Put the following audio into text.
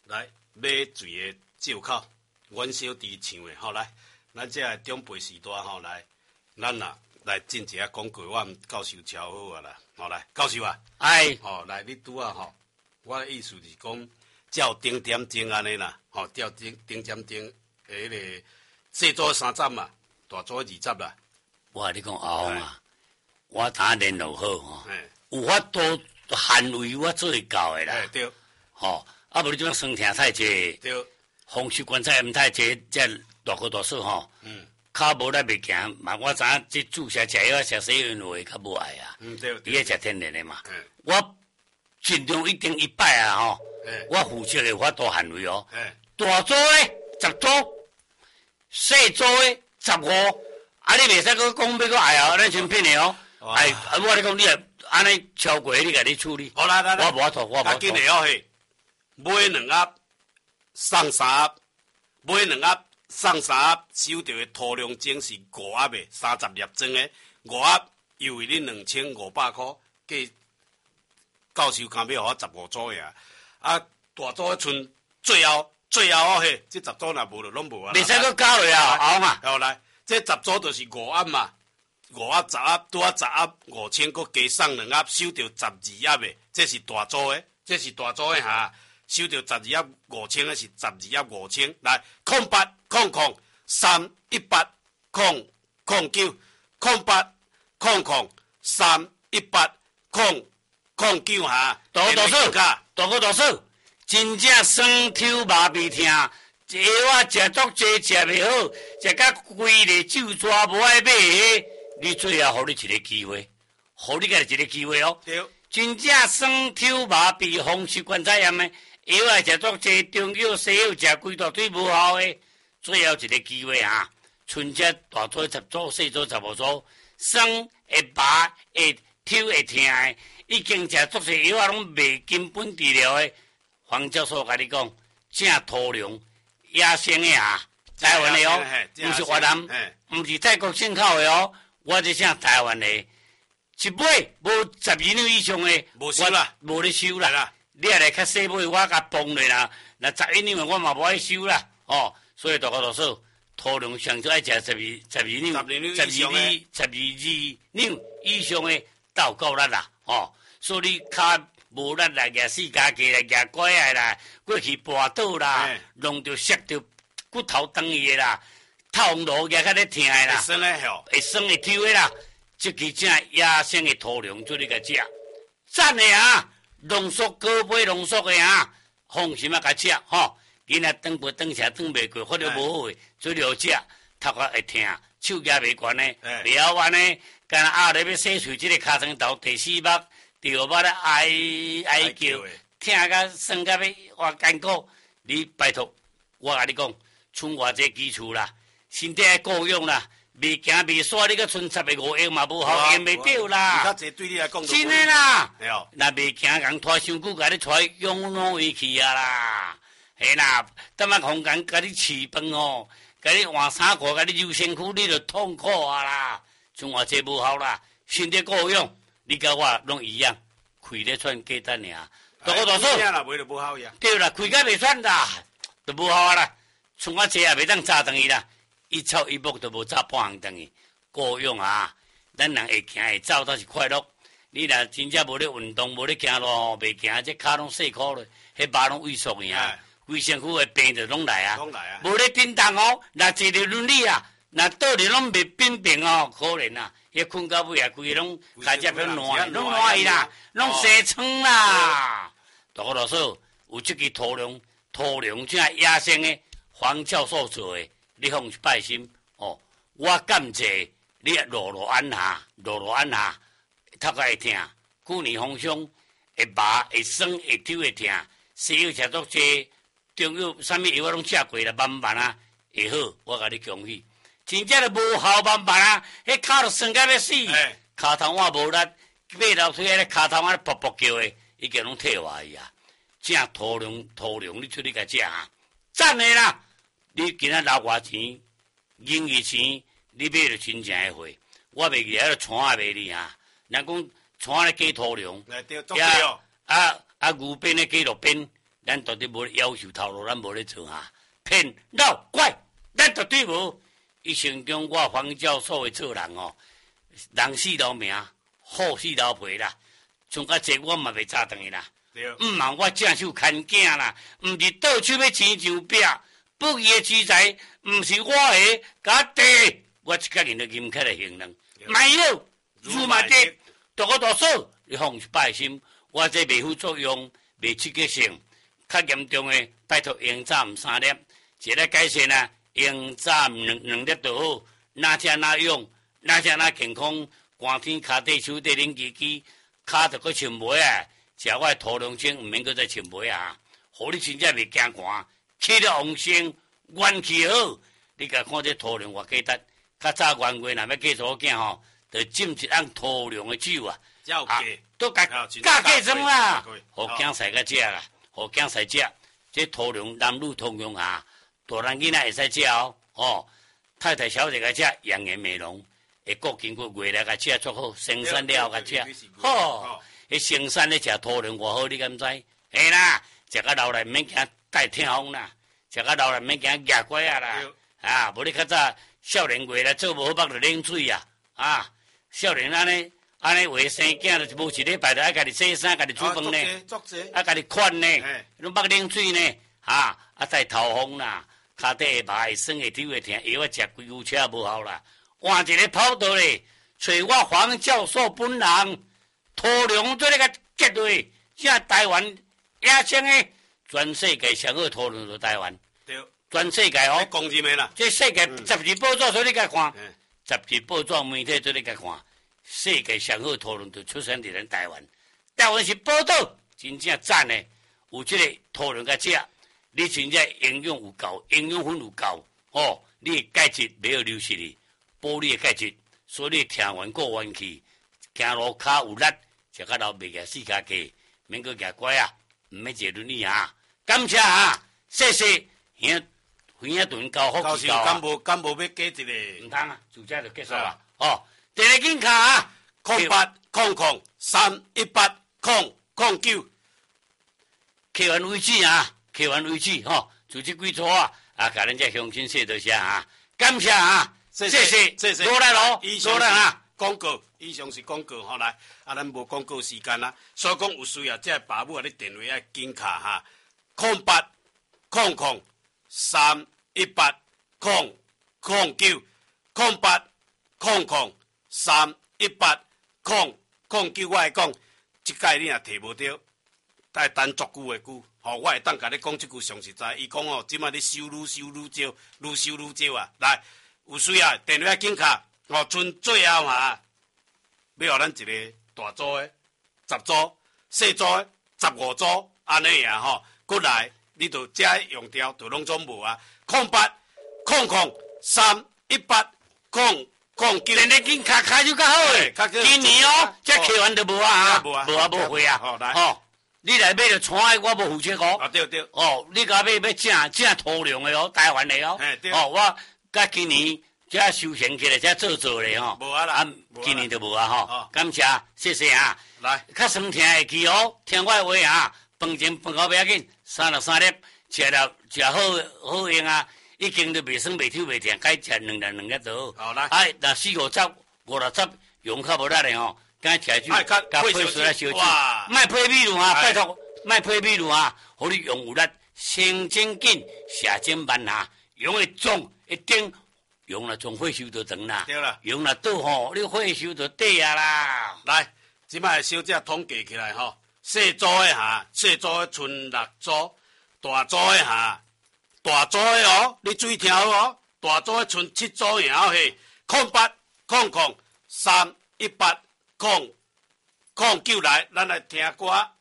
来买水的借口，阮小弟唱的吼，来，咱这长辈时代吼，来，咱呐来进一下广告，我教授瞧好啊啦，吼来，教授啊，吼来，你拄啊吼，我的意思是讲，照顶点钟安尼啦，吼，照顶点钟迄个细组3集嘛，大组2集啦。 我跟你讲后嘛，我打联络好吼，有法度范围我做会到的啦。 对， 吼，啊无你种酸甜太济， 对， 风湿关节唔太济，这大哥大嫂吼，脚无力袂行，嘛我知影这注射食药食西药话较无爱啊， 对， 伊个食天然的嘛，我尽量一定100啊吼，我负责的法度范围哦，大组的10组，细组的15。啊！你袂使讲要搁爱哦，咱先骗你哦。我咧讲你啊，安尼超过你家己处理。 好来， 我无法度，我无法度。 紧的哦嘿，买2盒送3盒，买2盒送3盒，收到的涂料精是5盒的，30粒装的5盒，又为你2500块，计教授刚要互我15组呀。啊，大组剩最后哦嘿，这10组若无就拢无啊。 袂使搁加落啊，后嘛。 好来。这10组就是5盒嘛，5盒10盒，拄啊10盒5000，搁加送2盒，收到12盒的，这是大组的，哈，收到12盒5000的是12盒5000，来080038003800380039哈， 大哥大嫂，真正酸抽麻痹痛。这我食足济食袂好，食甲规个酒抓无爱买的，你最后互你一个机会，互你家一个机会哦。 对， 真正酸抽麻痹、风湿关节炎的，药啊食足济，中药西药食规大堆无效的，最后一个机会啊！春节大组10组，细组15组，酸会麻会抽会痛的，已经食足济药啊，拢袂根本治疗的。黄教授甲你讲，正土良。野生的啊，台湾的哦，不是越南，不是泰国进口的哦，我这像台湾的，一买无12两以上的， 无收啦， 无咧收啦。你也来较细买，我甲崩咧啦。那11两我嘛无爱收啦，哦，所以大哥大嫂，土量上少爱食12两以上的到够力啦，哦，所以你较。无力来举四家鸡来举拐来啦，过去跋倒啦，弄着摔着骨头断去啦，透路举较咧疼的啦，会酸会抽的啦，这个正野生的土壤做你个食，赞的啊！浓缩高杯浓缩的啊，放心啊，甲食吼。囡仔转杯转下转袂过，或者无好诶，做了食，头壳会疼，手举袂悬呢，袂晓弯呢，干压咧要洗喙，这个尻川头第4目。对我咧哀叫，听甲酸甲要我艰苦，你拜托，我甲你讲，剩偌济基础啦，身体够用啦，袂行袂煞，你个剩15个嘛无效，用袂着啦。 较济对你来讲， 真诶啦，若袂行人拖伤久，甲你带养老院去啊啦，嘿啦，等下空间甲你饲饭哦，甲你换衫裤，甲你揉身躯，你就痛苦啊啦，剩偌济无效啦，身体够用。你甲我拢一样，开咧喘鸡蛋尔，大哥大嫂，对啦，开甲袂喘啦，都无效啦，剩我济也袂当炸断伊啦，一草一木都无炸半行断去，够用啊！咱人会行会走，倒是快乐。你若真正无咧运动，无咧行路吼，袂行，这骹拢细箍咧，迄肉拢萎缩去啊，规身躯的病就拢来啊，无咧叮当哦，若坐着轮椅啊，若倒咧拢袂变病哦，可怜啊！伊困到尾啊，规个拢开只变烂，拢烂去啦，拢生疮啦。大哥大嫂，有这个土壤正野生的黄教授做的，你放拜心哦。我感谢你路安下，头壳会疼，去年风霜会麻会酸会抽会疼，西药食足济，中药啥物药我拢食过啦，慢啊会好，我甲你恭喜。真正就无效慢啊！迄骹就酸甲要死，骹头我无力，爬楼梯迄骹头啊卜卜叫的，已经拢退坏去啊！正土壤，你出去甲食啊！赞的啦！你今仔留偌钱，银月钱，你买着真正的货，我袂记迄个铲也卖你啊！人讲铲咧加土壤，牛鞭咧加路边， 咱绝对无咧要求头路，咱无咧做哈，骗闹怪，咱绝对无。伊成中我黄教授的做人哦，人死留名，虎死留皮啦，从较济我嘛袂早断去啦。毋茫我正手牵囝啦，毋是倒手要钱上壁，不义的之财，毋是我的，甲地，我一个人都禁起来行人，没有，如嘛的，大个大嫂，你放一百心，我这袂副作用，袂刺激性，较严重的，拜托用站3粒，一个改善啊，用站2粒就好，哪吃哪用，哪吃哪健康，寒天骹底手底冷机机，骹着搁穿鞋啊。食我的土龙精，毋免搁再穿鞋啊！互你真正袂惊寒，气了旺盛，元气好。你甲看这土龙偌简单，较早元月若要嫁做囝吼，就浸一瓮土龙的酒啊，都甲加嫁妆啦，互囝婿甲食啦，互囝婿食。这土龙男女通用啊，大人囡仔会使食哦，哦，太太小姐甲食，养颜美容，会过经过月来甲食足好，生产了甲食，好。迄生产咧食土龙偌好，你敢知？嘿啦，食到老来免惊带痛风啦，食到老来免惊牙怪啊啦，啊，无你较早少年月来做无好，目就冷水啊，啊，少年安尼为生囝就无一礼拜就爱家己洗衫，家己煮饭呢，啊，家己款呢，拢目冷水呢，啊带头风啦，骹底会麻会酸会抽会痛，药啊食规牛车无效啦，换一个跑道咧，找我黄教授本人。土龙做那个结对，现在台湾野生的全世界上好土龙就台湾，对，全世界哦， 公认的啦。 这世界杂志报纸做你甲看，杂志报纸媒体做你甲看，世界上好土龙就出生在咱台湾。台湾是宝岛，真正赞的，有这个土龙甲食，你真正营养有够，营养分有够，哦，你的钙质没有流失哩，补你的钙质，所以你听完过元气，行路骹有力。食到老袂个四脚架，免阁夹乖啊！毋免坐轮椅啊！感谢啊！谢谢，兄兄顿交福气交啊！ 敢无要加一个？ 毋通啊，就这就结束啊！哦，第二紧卡啊！0800-318-009，客完为止啊！客完为止吼，就这几撮啊！啊，甲咱这乡亲说多谢啊！感谢啊！谢谢，落来咯，落来啊！ 广告，以上是广告，来，咱无广告时间啦，所以讲有需要，这爸母啊，你电话要紧卡哈，0800-318-009，0800-318-009，我会讲，即届你若摕无着，待等足久的久，我会当甲你讲即句上实在，伊讲哦，即摆你收愈少，愈收愈少啊，来，有需要电话紧卡。剩最后嘛，要互咱一个大组的、10组、小组的、15组，安尼啊吼，过来你就这用掉，就拢总无啊。0800-318-009， 今年紧卡就较好诶，今年哦，这客完就无啊，无会啊，吼，你来买着穿的，我无负责哦。 啊对， 哦，你甲买正土龙的哦，台湾的哦，哦，我甲今年。这修行起来，这做咧吼， 无啊啦， 啊，今年就无啊吼，感谢，谢谢啊， 来， 较酸痛会记哦，听我话啊，饭前饭后不要紧，3粒，食了食好用啊，已經都袂酸袂抽袂痛，該食2粒就好。好來，哎，若4、5粒用較無力的吼，該食酒，甲配水來燒酒，莫配米露啊，拜託，莫配米露啊，互你用有力，升精緊，下精慢下，用會重一定。用了从火收就长啦， 对啦， 用了倒吼，你火收就短啊啦。 来，即摆小姐统计起来吼，小组的哈，小组的剩6组，大组的哈，大组的哦，你注意听好哦，大组的剩7组然后嘿，0800-318-009来，咱来听歌。